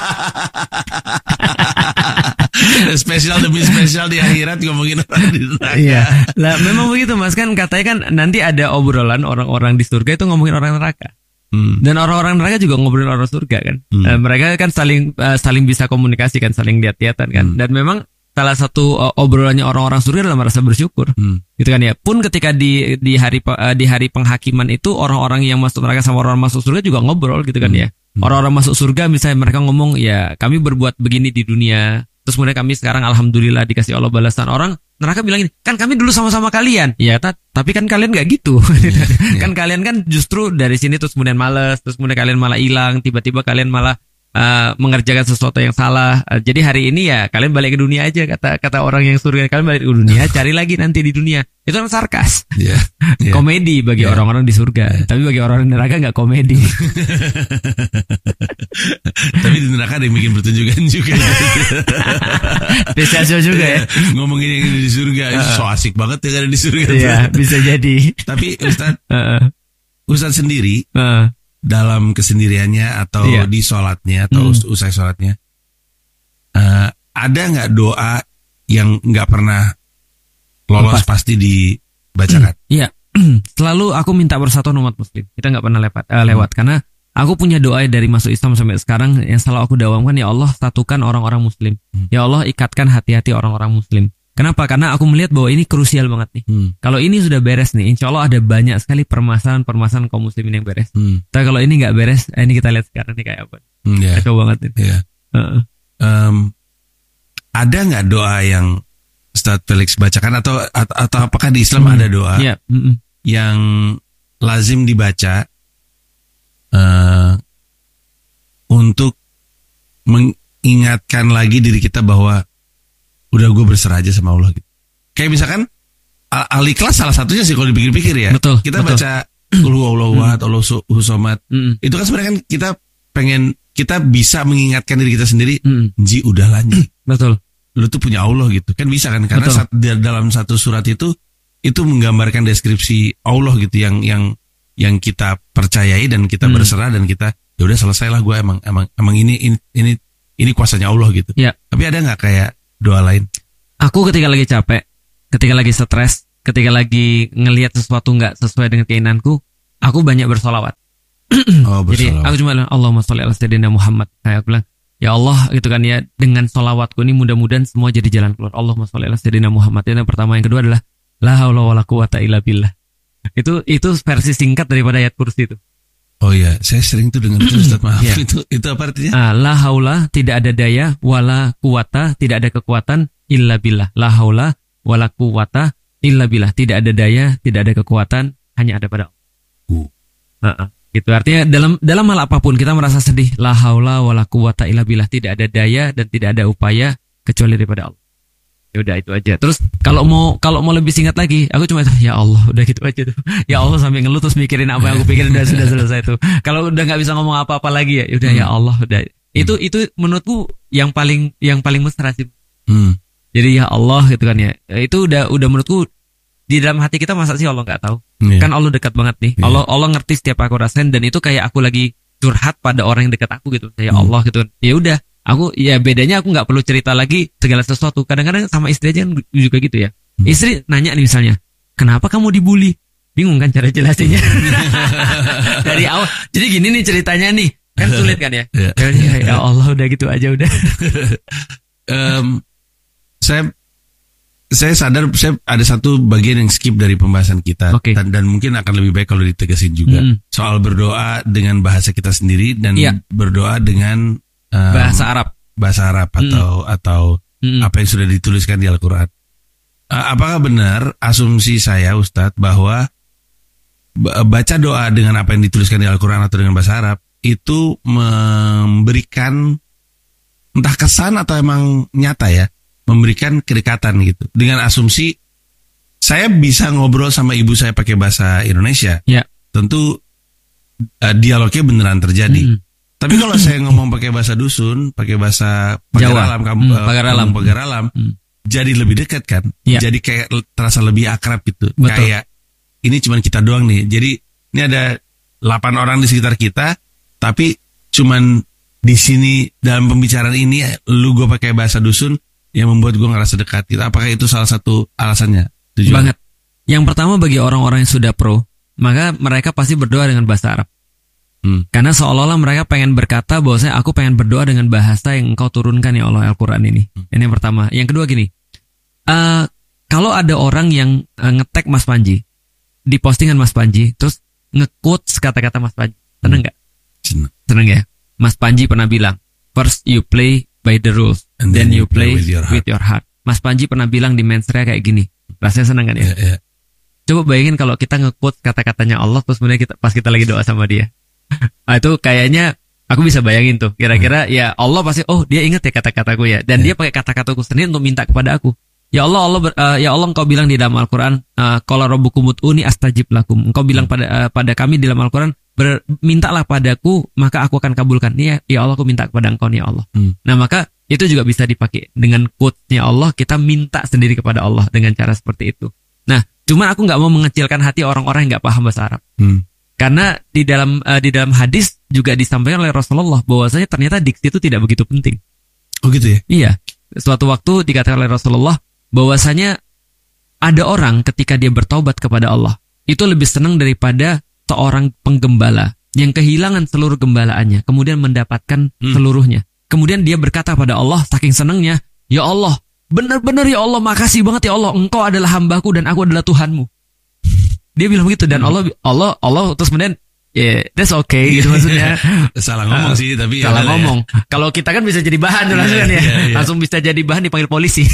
Spesial demi spesial di akhirat ngomongin orang di neraka. Iya. Lah memang begitu Mas, kan katanya kan nanti ada obrolan orang-orang di surga itu ngomongin orang neraka. Hmm. Dan orang-orang neraka juga ngobrolin orang surga kan. Hmm. Uh, mereka kan saling uh, saling bisa komunikasi kan, saling lihat-lihatan kan. Hmm. Dan memang salah satu uh, obrolannya orang-orang surga adalah merasa bersyukur. Hmm. Gitu kan ya. Pun ketika di di hari uh, di hari penghakiman itu orang-orang yang masuk neraka sama orang masuk surga juga ngobrol gitu kan hmm. ya. Orang-orang masuk surga misalnya mereka ngomong ya kami berbuat begini di dunia. Terus kemudian kami sekarang alhamdulillah dikasih Allah balasan. Orang neraka bilang ini, kan kami dulu sama-sama kalian. Ya, ta- tapi kan kalian gak gitu. Yeah, yeah. Kan kalian kan justru dari sini terus kemudian malas, terus kemudian kalian malah hilang, tiba-tiba kalian malah uh, mengerjakan sesuatu yang salah. Uh, jadi hari ini ya kalian balik ke dunia aja, kata kata orang yang surga, kalian balik ke dunia, cari lagi nanti di dunia. Itu kan sarkas. Yeah, yeah. Komedi bagi yeah. orang-orang di surga, yeah. tapi bagi orang di neraka gak komedi. Tapi di neraka ada yang bikin pertunjukan juga. Spesial juga ya. Ngomongin yang di surga, uh, so asik banget ya ada di surga. Iya, bisa jadi. Tapi Ustaz, uh, Ustaz sendiri uh, dalam kesendiriannya atau iya. di sholatnya atau hmm. usai sholatnya, uh, ada nggak doa yang nggak pernah lolos Lepas. pasti dibacakan? Iya, selalu aku minta bersatuan umat muslim. Kita nggak pernah lewat, uh, lewat hmm. karena aku punya doa dari masuk Islam sampai sekarang yang selalu aku dawamkan, ya Allah satukan orang-orang muslim. Hmm. Ya Allah ikatkan hati-hati orang-orang muslim. Kenapa? Karena aku melihat bahwa ini krusial banget nih. Hmm. Kalau ini sudah beres nih, insya Allah ada banyak sekali permasalahan-permasalahan kaum muslimin yang beres. Hmm. Tapi kalau ini nggak beres, eh, ini kita lihat sekarang nih kayak apa. Hmm, yeah. Kacau banget nih. Yeah. Uh-uh. Um, ada nggak doa yang Ustaz Felix bacakan atau atau, atau apakah di Islam hmm. ada doa yeah. mm-mm. yang lazim dibaca Uh, untuk mengingatkan lagi diri kita bahwa udah gue berserah aja sama Allah gitu. Kayak misalkan Al-Ikhlas salah satunya sih kalau dipikir-pikir ya. Betul, kita betul. baca Qul huwallahu ahad, Allahu somad. Mm. Itu kan sebenarnya kan kita pengen kita bisa mengingatkan diri kita sendiri, mm. Ji udah lanjut. Betul. Lu tuh punya Allah gitu. Kan bisa kan karena sat, dalam satu surat itu itu menggambarkan deskripsi Allah gitu yang yang yang kita percayai dan kita hmm. berserah dan kita ya udah selesailah gue emang emang emang ini ini ini, ini kuasanya Allah gitu. Ya. Tapi ada nggak kayak doa lain? Aku ketika lagi capek, ketika lagi stres, ketika lagi ngelihat sesuatu nggak sesuai dengan keinginanku, aku banyak bersolawat. Oh, Jadi aku cuma bilang Allahumma sholli ala sayyidina Muhammad. Kayak aku bilang ya Allah gitu kan ya, dengan solawatku ini mudah-mudahan semua jadi jalan keluar. Allahumma sholli ala sayyidina Muhammad. Yang pertama, yang kedua adalah la haula wala quwata illa billah. Itu itu versi singkat daripada ayat kursi itu. Oh iya, saya sering tuh dengar itu Ustaz, maaf. Yeah. Itu itu apa artinya? Ah, la haula tidak ada daya, wala quwata tidak ada kekuatan, illa billah. La haula wala quwata illa billah. Tidak ada daya, tidak ada kekuatan, hanya ada pada Allah. Uh. Uh-uh. Gitu artinya dalam dalam hal apapun kita merasa sedih, la haula wala quwata illa billah, tidak ada daya dan tidak ada upaya kecuali daripada Allah. Ya udah itu aja. Terus kalau mau kalau mau lebih singkat lagi, aku cuma ya Allah, udah gitu aja tuh. Ya Allah sampai ngeluh terus mikirin apa yang aku pikirin, udah sudah selesai tuh. Kalau udah nggak bisa ngomong apa-apa lagi ya, udah hmm. ya Allah, udah. Itu itu menurutku yang paling yang paling mesra sih. Hmm. Jadi ya Allah gitu kan ya. Itu udah udah menurutku di dalam hati kita, masa sih Allah nggak tahu? Yeah. Kan Allah dekat banget nih. Yeah. Allah Allah ngerti setiap aku rasain, dan itu kayak aku lagi curhat pada orang yang dekat aku gitu. Ya Allah hmm. gitu. Ya udah, aku ya bedanya aku nggak perlu cerita lagi segala sesuatu. Kadang-kadang sama istri aja kan juga gitu ya. Hmm. Istri nanya nih misalnya, kenapa kamu dibully? Bingung kan cara jelasinnya. Dari awal. Jadi gini nih ceritanya nih, kan sulit kan ya? Yeah. Ya, ya Allah udah gitu aja udah. um, saya Saya sadar saya ada satu bagian yang skip dari pembahasan kita, okay. dan, dan mungkin akan lebih baik kalau ditegasin juga mm. soal berdoa dengan bahasa kita sendiri dan yeah. berdoa dengan um, bahasa Arab, bahasa Arab atau mm. atau mm. apa yang sudah dituliskan di Al-Quran. Uh, apakah benar asumsi saya, Ustadz, bahwa baca doa dengan apa yang dituliskan di Al-Quran atau dengan bahasa Arab itu memberikan entah kesan atau emang nyata ya, memberikan kedekatan gitu. Dengan asumsi saya bisa ngobrol sama ibu saya pakai bahasa Indonesia, ya. Tentu uh, dialognya beneran terjadi. Mm. Tapi kalau saya ngomong pakai bahasa dusun, pakai bahasa pagar alam, kamu mm, pagar alam, pagar alam, mm. jadi lebih dekat kan? Ya. Jadi kayak terasa lebih akrab gitu. Betul. Kayak ini cuman kita doang nih. Jadi ini ada delapan orang di sekitar kita, tapi cuman di sini dalam pembicaraan ini lu gue pakai bahasa dusun yang membuat gue ngerasa dekat. Apakah itu salah satu alasannya? Tujuan? Banget. Yang pertama, bagi orang-orang yang sudah pro, maka mereka pasti berdoa dengan bahasa Arab. Hmm. Karena seolah-olah mereka pengen berkata bahwasanya aku pengen berdoa dengan bahasa yang engkau turunkan ya Allah, Al-Quran ini. Hmm. Ini yang pertama. Yang kedua gini, uh, kalau ada orang yang uh, nge-tag Mas Panji di postingan Mas Panji, terus nge-quotes kata-kata Mas Panji, seneng nggak? Hmm. Seneng ya. Mas Panji pernah bilang, first you play by the rules, and then, then you play, play with, your with your heart. Mas Panji pernah bilang di Mensrea kayak gini. Rasanya senang kan ya? Yeah, yeah. Coba bayangin kalau kita nge-quote kata-katanya Allah, terus kemudian kita pas kita lagi doa sama dia. Nah, itu kayaknya aku bisa bayangin tuh. Kira-kira hmm. ya Allah pasti, oh dia ingat ya kata-kataku ya. Dan yeah. dia pakai kata-kataku sendiri untuk minta kepada aku. Ya Allah, Allah ber, uh, ya Allah engkau bilang di dalam Al-Quran, uh, qala rabbukum ud'uni astajib lakum. Engkau bilang pada uh, pada kami di dalam Al-Quran, Ber, mintalah padaku maka aku akan kabulkan. Nih ya, ya Allah, aku minta kepada engkau nih ya Allah. Hmm. Nah maka itu juga bisa dipakai dengan quote-nya Allah, kita minta sendiri kepada Allah dengan cara seperti itu. Nah cuman aku nggak mau mengecilkan hati orang-orang yang nggak paham bahasa Arab. Hmm. Karena di dalam uh, di dalam hadis juga disampaikan oleh Rasulullah bahwasanya ternyata diksi itu tidak begitu penting. Oh gitu ya? Iya. Suatu waktu dikatakan oleh Rasulullah bahwasanya ada orang ketika dia bertaubat kepada Allah itu lebih senang daripada seorang penggembala yang kehilangan seluruh gembalaannya, kemudian mendapatkan hmm. seluruhnya. Kemudian dia berkata pada Allah, saking senangnya, ya Allah, benar-benar ya Allah, makasih banget ya Allah, engkau adalah hambaku dan aku adalah Tuhanmu. Dia bilang begitu, dan hmm. Allah, Allah, Allah terus kemudian, ya yeah, that's okay gitu maksudnya. Salah ngomong uh, sih, tapi salah ya ngomong. Ya. Kalau kita kan bisa jadi bahan yeah, langsung kan ya, yeah, yeah. langsung bisa jadi bahan dipanggil polisi.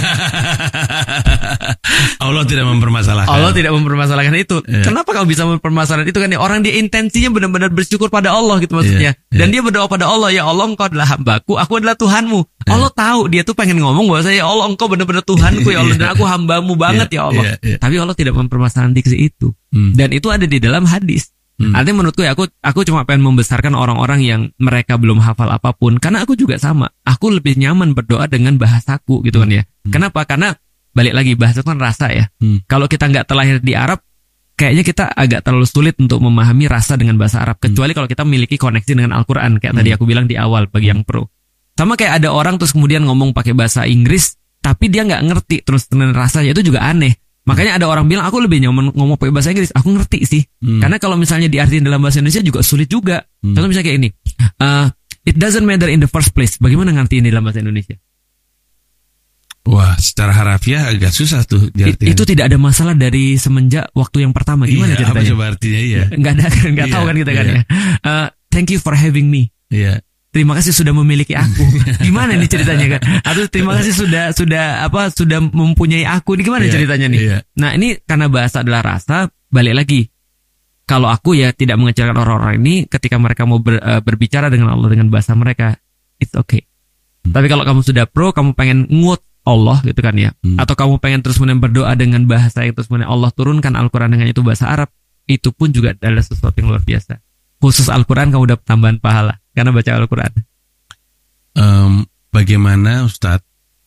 Allah tidak mempermasalahkan. Allah tidak mempermasalahkan itu. Yeah. Kenapa kau bisa mempermasalahkan itu kan ya? Orang dia intensinya benar-benar bersyukur pada Allah gitu maksudnya. Yeah, yeah. Dan dia berdoa pada Allah, ya Allah engkau adalah hambaku, aku adalah Tuhanmu. Yeah. Allah tahu dia tuh pengen ngomong bahwa saya, ya Allah engkau benar-benar Tuhanku ya Allah, dan aku hambamu banget yeah, ya Allah. Yeah, yeah. Tapi Allah tidak mempermasalahkan diksi itu. Hmm. Dan itu ada di dalam hadis. Hmm. Artinya menurutku ya aku aku cuma pengen membesarkan orang-orang yang mereka belum hafal apapun, karena aku juga sama. Aku lebih nyaman berdoa dengan bahasaku gitu kan ya. Hmm. Kenapa? Karena balik lagi bahasa itu kan rasa ya. Hmm. Kalau kita nggak terlahir di Arab, kayaknya kita agak terlalu sulit untuk memahami rasa dengan bahasa Arab. Kecuali hmm. kalau kita memiliki koneksi dengan Al-Quran kayak hmm. tadi aku bilang di awal bagi yang pro. Sama kayak ada orang terus kemudian ngomong pakai bahasa Inggris, tapi dia nggak ngerti terus dengan rasanya, itu juga aneh. Makanya ada orang bilang aku lebih nyaman ngomong pakai bahasa Inggris. Aku ngerti sih. Hmm. Karena kalau misalnya diartikan dalam bahasa Indonesia juga sulit juga. Hmm. Contoh misalnya kayak ini. Uh, it doesn't matter in the first place. Bagaimana ngerti ini dalam bahasa Indonesia? Wah, secara harafiah agak susah tuh diartikan. Itu tidak ada masalah dari semenjak waktu yang pertama. Gimana iya, ceritanya? Apa coba artinya? Iya. Nggak ada, nggak iya, tahu kan kita iya. kan ya. Uh, thank you for having me. Iya. terima kasih sudah memiliki aku. Gimana nih ceritanya kan? Atau terima kasih sudah sudah apa sudah mempunyai aku. Ini gimana yeah, ceritanya nih? Yeah. Nah, ini karena bahasa adalah rasa, balik lagi. Kalau aku ya tidak mengecilkan orang-orang ini ketika mereka mau ber, uh, berbicara dengan Allah dengan bahasa mereka, it's okay. Hmm. Tapi kalau kamu sudah pro, kamu pengen ngut Allah gitu kan ya, hmm. atau kamu pengen terus menerus berdoa dengan bahasa yang terus menerus Allah turunkan Al-Quran dengan itu bahasa Arab, itu pun juga adalah sesuatu yang luar biasa. Khusus Al-Quran kamu dapat tambahan pahala karena baca Al-Quran. Um, bagaimana Ustadz?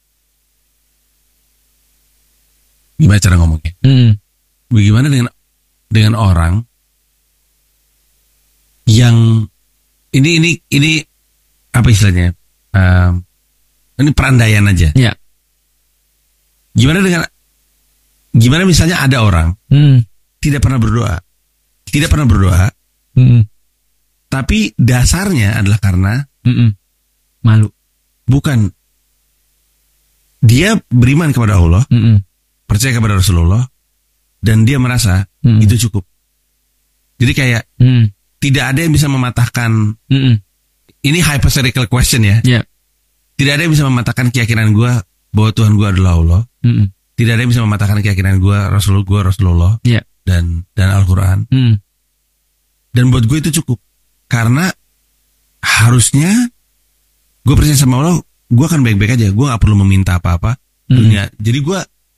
Gimana cara ngomongnya? Hmm. Bagaimana dengan dengan orang yang ini ini ini apa istilahnya? Um, ini perandaian aja. Ya. Gimana dengan gimana misalnya ada orang hmm. tidak pernah berdoa, tidak pernah berdoa, hmm. tapi dasarnya adalah karena hmm. malu. Bukan, dia beriman kepada Allah, hmm. percaya kepada Rasulullah, dan dia merasa hmm. itu cukup. Jadi kayak hmm. tidak ada yang bisa mematahkan. Hmm. Ini hypothetical question ya. Yeah. Tidak ada yang bisa mematahkan keyakinan gue bahwa Tuhan gue adalah Allah. Mm-mm. Tidak ada yang bisa mematahkan keyakinan gue Rasul gue Rasulullah yeah. dan dan Al-Quran. Mm. Dan buat gue itu cukup. Karena harusnya gue percaya sama Allah, gue akan baik-baik aja. Gue gak perlu meminta apa-apa mm. dunia. Jadi gue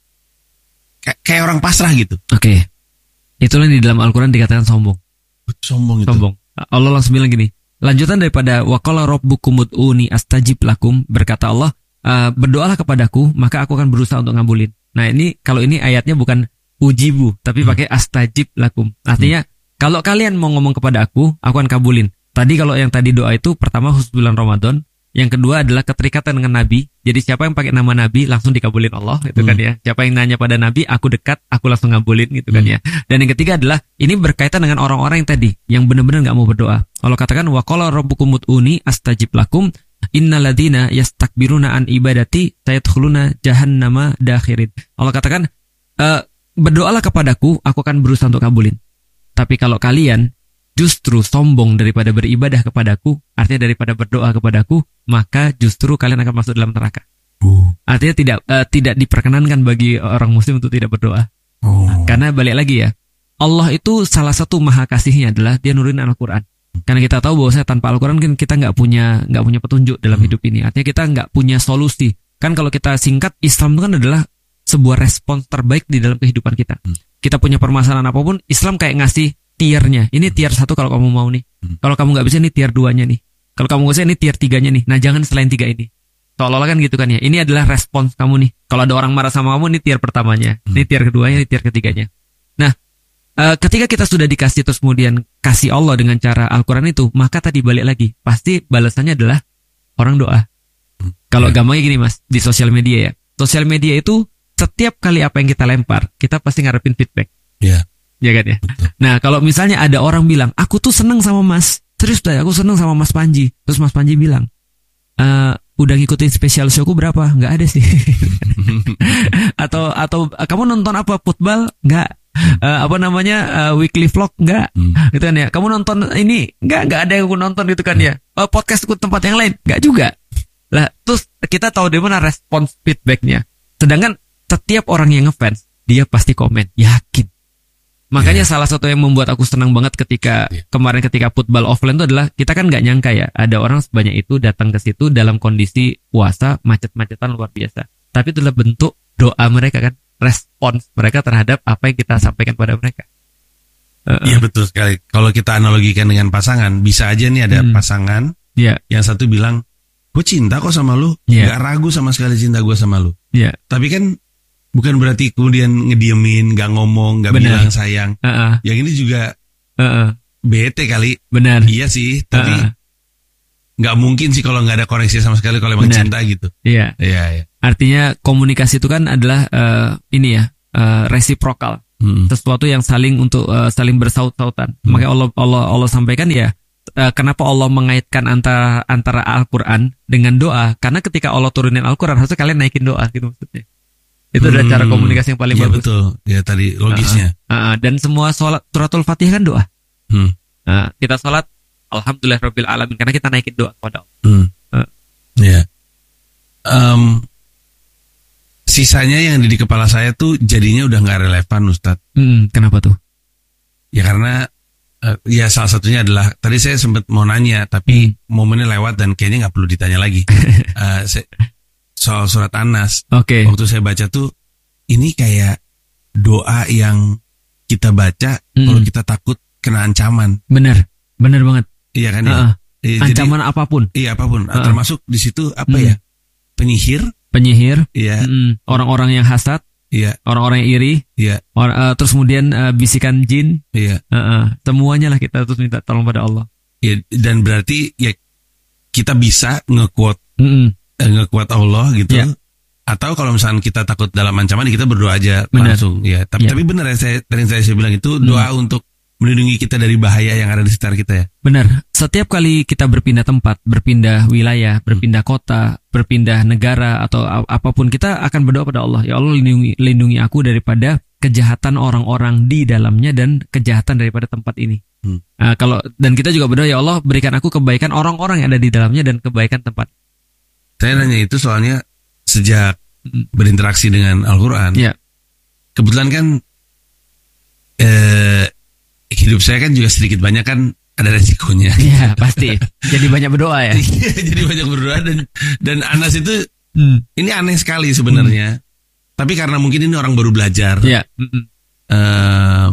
kayak, kayak orang pasrah gitu. Oke. Okay. Itulah di dalam Al-Quran dikatakan sombong. Sombong itu. Sombong. Allah langsung bilang gini. Lanjutan daripada waqala rabbukum ud'uni astajib lakum, berkata Allah, uh, berdoalah kepadaku maka aku akan berusaha untuk ngabulin. Nah, ini kalau ini ayatnya bukan ujibu tapi hmm. pakai astajib lakum. Artinya hmm. kalau kalian mau ngomong kepada aku, aku akan kabulin. Tadi kalau yang tadi doa itu pertama khusus bulan Ramadan, yang kedua adalah keterikatan dengan Nabi. Jadi siapa yang pakai nama Nabi langsung dikabulin Allah gitu hmm. kan ya. Siapa yang nanya pada Nabi, aku dekat, aku langsung ngabulin gitu hmm. kan ya. Dan yang ketiga adalah ini berkaitan dengan orang-orang yang tadi yang benar-benar enggak mau berdoa. Allah katakan wa qala rabbukum ud'uni astajib lakum innalladzina yastakbiruna an ibadati sayadkhuluna jahannama dakhirin. Allah katakan e, berdoalah kepadaku, aku akan berusaha untuk kabulin. Tapi kalau kalian justru sombong daripada beribadah kepadaku, artinya daripada berdoa kepadaku, maka justru kalian akan masuk dalam neraka. Uh. Artinya tidak uh, tidak diperkenankan bagi orang muslim untuk tidak berdoa. Oh. Nah, karena balik lagi ya, Allah itu salah satu maha kasihnya adalah dia nurunin Al-Quran. Karena kita tahu bahwa saya tanpa Al-Quran kan kita nggak punya nggak punya petunjuk dalam hmm. hidup ini. Artinya kita nggak punya solusi. Kan kalau kita singkat, Islam itu kan adalah sebuah respons terbaik di dalam kehidupan kita. Hmm. Kita punya permasalahan apapun, Islam kayak ngasih tiernya. Ini tier satu kalau kamu mau nih. Hmm. Kalau kamu nggak bisa, ini tier duanya nih. Kalau kamu nggak bisa, ini tier tiganya nih. Nah, jangan selain tiga ini. Seolah-olah kan gitu kan ya. Ini adalah respons kamu nih. Kalau ada orang marah sama kamu, ini tier pertamanya. Hmm. Ini tier keduanya, ini tier ketiganya. Nah, uh, ketika kita sudah dikasih terus kemudian kasih Allah dengan cara Al-Quran itu, maka tadi balik lagi. Pasti balasannya adalah orang doa. Hmm. Kalau yeah. gampangnya gini mas, di sosial media ya. Sosial media itu setiap kali apa yang kita lempar, kita pasti ngarepin feedback. Iya. Yeah. Ya kan ya. Betul. Nah kalau misalnya ada orang bilang, aku tuh seneng sama Mas, serius dah, aku seneng sama Mas Panji. Terus Mas Panji bilang, e, udah ngikutin spesial showku berapa? Nggak ada sih. atau atau kamu nonton apa, football? Nggak. Uh, apa namanya uh, weekly vlog? Nggak. Hmm. Gitu kan ya. Kamu nonton ini? Nggak. Nggak ada yang aku nonton gitu kan ya. Uh, podcastku tempat yang lain? Nggak juga. Lah terus kita tahu dari mana respons feedbacknya. Sedangkan setiap orang yang ngefans, dia pasti komen, yakin. Makanya yeah. salah satu yang membuat aku senang banget ketika yeah. kemarin ketika football offline itu adalah kita kan nggak nyangka ya ada orang sebanyak itu datang ke situ dalam kondisi puasa macet-macetan luar biasa. Tapi itu adalah bentuk doa mereka kan, respons mereka terhadap apa yang kita sampaikan pada mereka. Iya uh, betul sekali. Kalau kita analogikan dengan pasangan, bisa aja nih ada hmm. pasangan yeah. yang satu bilang, gue cinta kok sama lu, yeah. nggak ragu sama sekali cinta gue sama lu. Yeah. Tapi kan bukan berarti kemudian ngediemin, gak ngomong, gak Bener. bilang sayang. Uh-uh. Yang ini juga uh-uh. bete kali. Benar. Iya sih, tapi uh-uh. gak mungkin sih kalau gak ada koneksi sama sekali kalau emang cinta gitu. Iya. Iya. Iya. Artinya komunikasi itu kan adalah uh, ini ya uh, resiprokal, hmm. sesuatu yang saling untuk uh, saling bersaut-sautan. Hmm. Makanya Allah Allah Allah sampaikan ya. Uh, kenapa Allah mengaitkan antara antara Al-Quran dengan doa? Karena ketika Allah turunin Al-Quran harusnya kalian naikin doa gitu maksudnya. Itu adalah hmm, cara komunikasi yang paling ya, bagus. Betul. Ya tadi logisnya. Uh, uh, uh, dan semua sholat suratul Fatihah kan doa. Hmm. Uh, kita sholat alhamdulillahirabbil alamin, karena kita naikin doa kepada Allah. Hmm. Uh. Ya. Um, sisanya yang di kepala saya tuh jadinya udah nggak relevan, Ustadz. Hmm, kenapa tuh? Ya karena uh, ya salah satunya adalah tadi saya sempat mau nanya tapi hmm. momennya lewat dan kayaknya nggak perlu ditanya lagi. uh, saya, soal surat An-Nas. Oke. Okay. Waktu saya baca tuh ini kayak doa yang kita baca hmm. kalau kita takut kena ancaman. Bener, bener banget. Iya kan ya. Uh-uh. Iya, ancaman jadi, apapun. Iya apapun. Uh-uh. Termasuk di situ apa hmm. ya? Penyihir. Penyihir. Iya. Mm-mm. Orang-orang yang hasad. Iya. Orang-orang yang iri. Iya. Or, uh, terus kemudian uh, bisikan jin. Iya. Uh-uh. Semuanya lah kita terus minta tolong pada Allah. Ya, dan berarti ya kita bisa nge-quote Mm-mm. eh, nge-quote Allah gitu. Ya. Atau kalau misalnya kita takut dalam ancaman kita berdoa aja benar. langsung ya. Tapi ya. tapi benar ya saya tadi saya, saya bilang itu doa hmm. untuk melindungi kita dari bahaya yang ada di sekitar kita ya. Benar. Setiap kali kita berpindah tempat, berpindah wilayah, berpindah kota, berpindah negara atau apapun, kita akan berdoa pada Allah. Ya Allah, lindungi lindungi aku daripada kejahatan orang-orang di dalamnya dan kejahatan daripada tempat ini. Hmm. Nah, kalau dan kita juga berdoa, ya Allah, berikan aku kebaikan orang-orang yang ada di dalamnya dan kebaikan tempat. Saya nanya itu soalnya sejak berinteraksi dengan Al-Quran, ya. Kebetulan kan eh, hidup saya kan juga sedikit banyak kan ada resikonya. Iya pasti. Jadi banyak berdoa ya. Jadi banyak berdoa dan dan Anas itu hmm. ini aneh sekali sebenarnya. Hmm. Tapi karena mungkin ini orang baru belajar. Iya. Uh,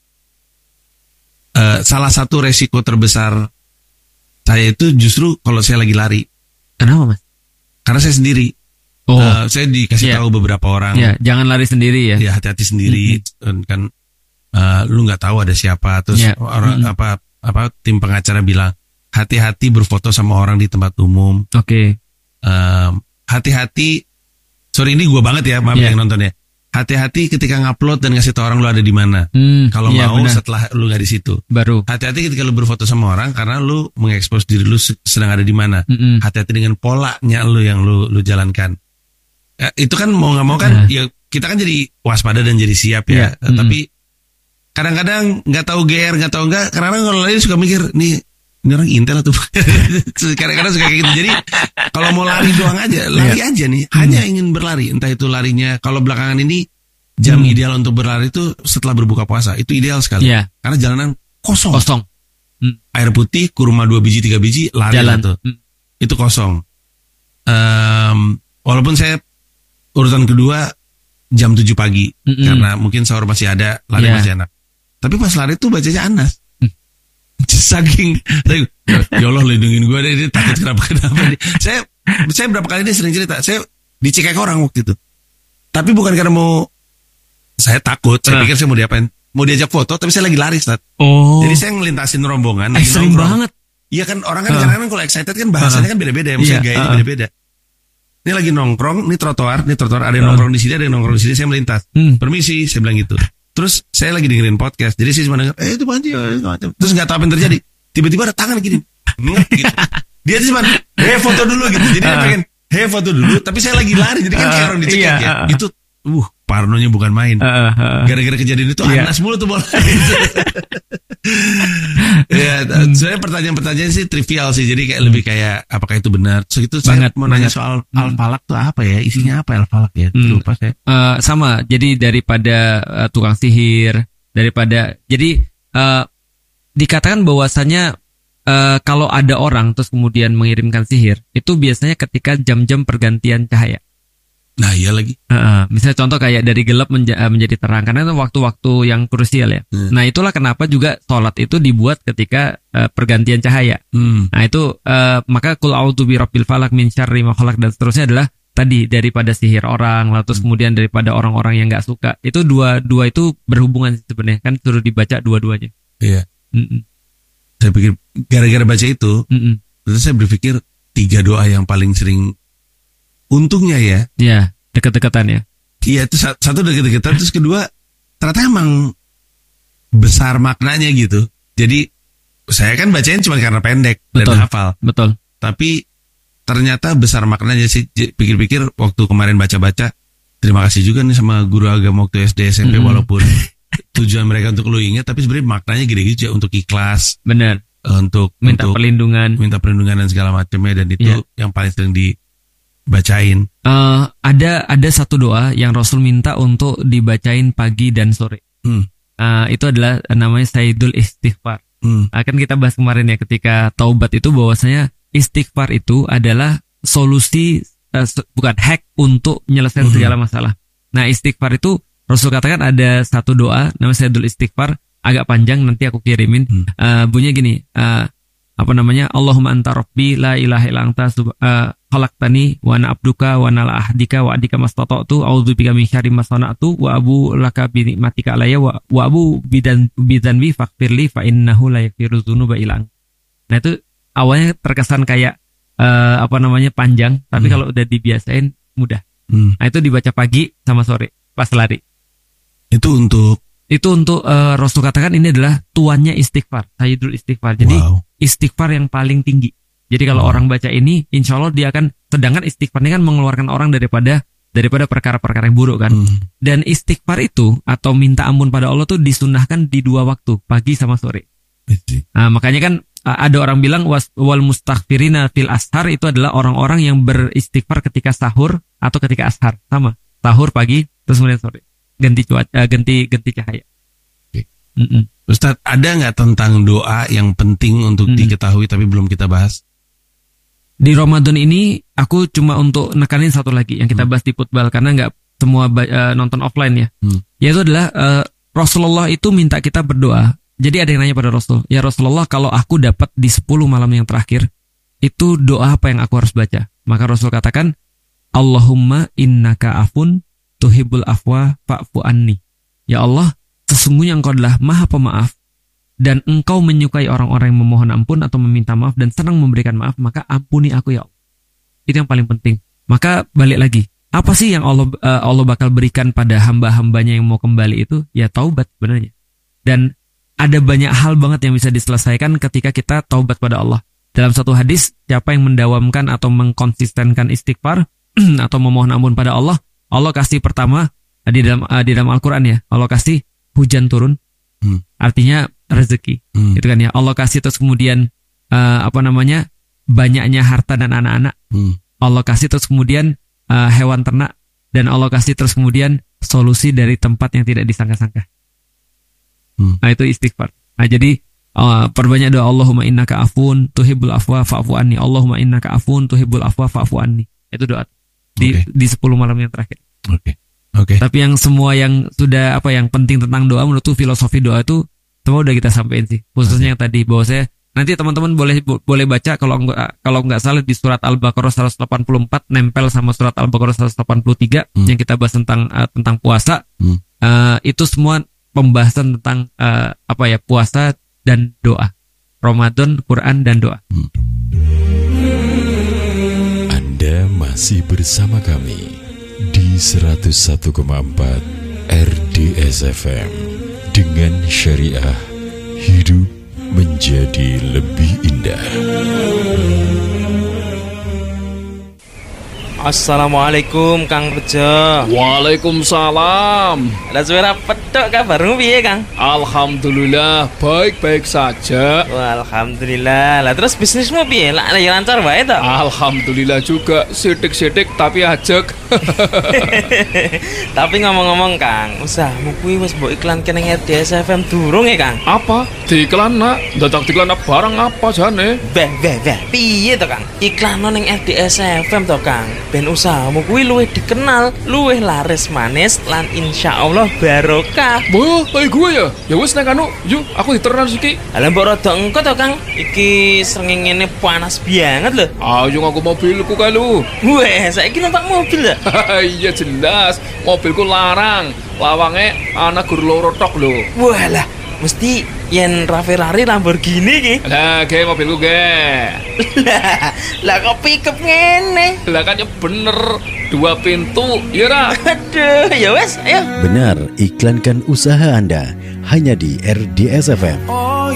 uh, salah satu resiko terbesar saya itu justru kalau saya lagi lari. Kenapa Mas? Karena saya sendiri. Oh, uh, saya dikasih yeah. tahu beberapa orang. Yeah, jangan lari sendiri ya. Ya hati-hati sendiri. Mm-hmm. Kan uh, lu nggak tahu ada siapa. Terus yeah. orang mm-hmm. apa apa tim pengacara bilang hati-hati berfoto sama orang di tempat umum. Oke. Okay. Um, hati-hati. Sorry ini gue banget ya, maaf yeah. yang nonton ya. Hati-hati ketika ngupload dan ngasih tahu orang lu ada di mana. Mm, Kalau yeah, mau benar. setelah lu nggak di situ. Baru. Hati-hati ketika lu berfoto sama orang karena lu mengekspos diri lu sedang ada di mana. Mm-mm. Hati-hati dengan polanya lu yang lu lu jalankan. Ya, itu kan mau nggak mau kan yeah. ya kita kan jadi waspada dan jadi siap ya. Yeah. Tapi kadang-kadang nggak tahu G R nggak tahu nggak. Kadang-kadang kalau lain suka mikir nih ini orang intel atau kadang-kadang suka kayak gitu. Jadi kalau mau lari doang aja, lari yeah. aja nih. Hanya hmm. ingin berlari. Entah itu larinya kalau belakangan ini jam hmm. ideal untuk berlari itu setelah berbuka puasa. Itu ideal sekali. Yeah. Karena jalanan kosong. Kosong. Hmm. Air putih, kurma dua biji tiga biji lari Jalan. Tuh. Hmm. Itu kosong. Um, walaupun saya urutan kedua jam tujuh pagi mm-hmm. karena mungkin sahur masih ada, lari yeah. masih enak. Tapi pas lari tuh bacanya Anas. Mm. Saking ya Allah lindungin gue deh, dia takut kenapa-kenapa. Saya saya berapa kali dia sering cerita, saya dicekek orang waktu itu. Tapi bukan karena mau saya takut, saya nah. pikir saya mau diapain? Mau diajak foto, tapi saya lagi lari, Ustaz. Oh. Jadi saya ngelintasin rombongan. Eh, sering banget. Iya kan orang kan uh. kadang-kadang kalau excited kan bahasanya uh. kan beda-beda, misalnya yeah. gayanya uh. beda-beda. Ini lagi nongkrong, ini trotoar, ini trotoar ada yang uh. nongkrong di sini, ada yang nongkrong di sini, saya melintas. Hmm. Permisi, saya bilang gitu. Terus saya lagi dengerin podcast, jadi saya cuma denger, eh itu panci, terus nggak tahu apa yang terjadi. Tiba-tiba ada tangan gini, gitu. Dia cuma, hei foto dulu gitu. Jadi uh. dia pengen, hei foto dulu, tapi saya lagi lari, jadi kan kayak orang dicekik uh, iya, ya. Uh. Itu, uh, parnonya bukan main. Uh, uh. Gara-gara kejadian itu yeah. Anas mulu tuh bola. Ya, sebenarnya pertanyaan-pertanyaan sih trivial sih, jadi kayak lebih kayak apakah itu benar. So itu saya mau nanya soal hmm. Al-Falak tuh apa ya, isinya apa Al-Falak ya? Hmm. Lupa saya. Uh, sama, jadi daripada uh, tukang sihir, daripada jadi uh, dikatakan bahwasannya uh, kalau ada orang terus kemudian mengirimkan sihir, itu biasanya ketika jam-jam pergantian cahaya. Nah iya lagi. Uh, misalnya contoh kayak dari gelap menja- menjadi terang, karena itu waktu-waktu yang krusial ya. Hmm. Nah itulah kenapa juga sholat itu dibuat ketika uh, pergantian cahaya. Hmm. Nah itu uh, maka kul a'udzu birabbil falaq min syarri ma khalaq dan seterusnya adalah tadi daripada sihir orang, lalu terus hmm. kemudian daripada orang-orang yang nggak suka. Itu dua-dua itu berhubungan sebenarnya, kan suruh dibaca dua-duanya. Iya. Mm-mm. Saya pikir gara-gara baca itu, Mm-mm. terus saya berpikir tiga doa yang paling sering. Untungnya ya. Iya, dekat-dekatan ya. Iya, itu satu dekat-dekatan, terus kedua ternyata emang besar maknanya gitu. Jadi saya kan bacain cuma karena pendek betul, dan hafal. Betul. Tapi ternyata besar maknanya sih. Pikir-pikir waktu kemarin baca-baca, terima kasih juga nih sama guru agama waktu S D S M P mm-hmm. walaupun tujuan mereka untuk lu ingat, tapi sebenarnya maknanya gede-gede juga untuk ikhlas. Benar. untuk minta untuk perlindungan, minta perlindungan dan segala macamnya, dan itu yeah. yang paling sering dibacain. Uh, ada ada satu doa yang Rasul minta untuk dibacain pagi dan sore. Hmm. Uh, itu adalah namanya Sayyidul Istighfar. Hmm. Akan kita bahas kemarin ya ketika taubat itu, bahwasanya istighfar itu adalah solusi, uh, bukan hack untuk menyelesaikan hmm. segala masalah. Nah, istighfar itu Rasul katakan ada satu doa namanya Sayyidul Istighfar, agak panjang, nanti aku kirimin. Hmm. Uh, bunyinya gini, uh, apa namanya? Allahumma anta rabbi la ilaha illa anta uh, khalaqtani wa ana abduka wa ana ala ahdika wa adika mastata'tu a'udzubika min syarri ma sana'tu wa abu laka bi nikmatika alayya wa, wa abu bidan bidzanbi faghfirli fa innahu la yaghfiru dzunuba illa anta. Nah, itu awalnya terkesan kayak uh, apa namanya panjang, tapi hmm. kalau udah dibiasain mudah. Hmm. Nah, itu dibaca pagi sama sore pas lari. Itu untuk Itu untuk uh, Rasul katakan ini adalah tuannya istighfar, Sayyidul Istighfar. Jadi wow. istighfar yang paling tinggi. Jadi kalau wow. orang baca ini, insya Allah dia akan, sedangkan istighfar ini kan mengeluarkan orang daripada daripada perkara-perkara yang buruk kan. Hmm. Dan istighfar itu atau minta ampun pada Allah tuh disunahkan di dua waktu, pagi sama sore. Nah, makanya kan ada orang bilang was, wal mustaghfirina fil ashar, itu adalah orang-orang yang beristighfar ketika sahur atau ketika ashar, sama. Sahur pagi terus kemudian sore. Ganti cuaca, ganti ganti cahaya. Oke. Ustaz, ada nggak tentang doa yang penting untuk Mm-mm. diketahui tapi belum kita bahas? Di Ramadan ini aku cuma untuk nekanin satu lagi yang kita bahas di Putbal, karena nggak semua uh, nonton offline ya. Hmm. Yaitu adalah uh, Rasulullah itu minta kita berdoa. Jadi ada yang nanya pada Rasul, ya Rasulullah, kalau aku dapat di sepuluh malam yang terakhir, itu doa apa yang aku harus baca? Maka Rasul katakan, Allahumma innaka afun tuhibbul afwa fa'fu anni. Ya Allah, sesungguhnya Engkau adalah Maha Pemaaf dan Engkau menyukai orang-orang yang memohon ampun atau meminta maaf dan senang memberikan maaf, maka ampuni aku ya Allah. Itu yang paling penting. Maka balik lagi, apa sih yang Allah uh, Allah bakal berikan pada hamba-hambanya yang mau kembali itu? Ya taubat sebenarnya. Dan ada banyak hal banget yang bisa diselesaikan ketika kita taubat pada Allah. Dalam satu hadis, siapa yang mendawamkan atau mengkonsistenkan istighfar atau memohon ampun pada Allah, Allah kasih pertama di dalam uh, di dalam Al-Qur'an ya, Allah kasih hujan turun, hmm. artinya rezeki, hmm. itu kan ya. Allah kasih terus kemudian uh, apa namanya banyaknya harta dan anak-anak, hmm. Allah kasih terus kemudian uh, hewan ternak, dan Allah kasih terus kemudian solusi dari tempat yang tidak disangka-sangka. Hmm. Nah, itu istighfar. Nah, jadi uh, perbanyak doa, Allahumma innaka afun tuhibbul afwa fa'fu anni, Allahumma innaka afun tuhibbul afwa fa'fu anni. Itu doa di okay. di sepuluh malam yang terakhir. Oke. Okay. Oke. Okay. Tapi yang semua yang sudah apa yang penting tentang doa, menurut filosofi doa itu semua udah kita sampaikan sih. Khususnya okay. yang tadi, bahwa saya nanti teman-teman boleh boleh baca kalau enggak kalau enggak salah di surat Al-Baqarah seratus delapan puluh empat nempel sama surat Al-Baqarah seratus delapan puluh tiga hmm. yang kita bahas tentang uh, tentang puasa. Hmm. Uh, itu semua pembahasan tentang uh, apa ya puasa dan doa. Ramadan, Quran dan doa. Hmm. Anda masih bersama kami di seratus satu koma empat R D S F M. Dengan syariah, hidup menjadi lebih indah. Assalamualaikum Kang Rejo. Waalaikumsalam. Lah suara petok kabarmu piye Kang? Alhamdulillah baik-baik saja. Wah, alhamdulillah. Lah terus bisnismu piye? Lah ya lancar wae to? Alhamdulillah juga, sidik-sidik tapi ajek. Tapi ngomong-ngomong Kang, usahamu kuwi wis mbok iklanke ning R D S F M durung ya Kang? Apa? Diiklan nak? Dadak diiklan barang apa jane? Beh, beh, beh. Piye to Kang? Iklan ning R D S F M to Kang. Ben usahamu kuwi luwih dikenal, luwih laris manis lan insyaallah barokah. Boh, kayak gue ya. Ya wis nek anu, yuk aku diternan iki. Lah mbok rada engko to Kang. Iki srengenge panas banget lho. Ayo ngaku mobilku kae lho. Weh, saiki numpak mobil ya? Iya jelas, mobilku larang. Lawange ana gur loro tok lho. Walah, mesti yen Ferrari Lamborghini iki. Lah, ge mobilku ge. Lah, lah kok pickup ngene? Lah kan ya bener, dua pintu, ya ra? Aduh, ya wes, ayo. Benar, iklankan usaha Anda hanya di R D S F M.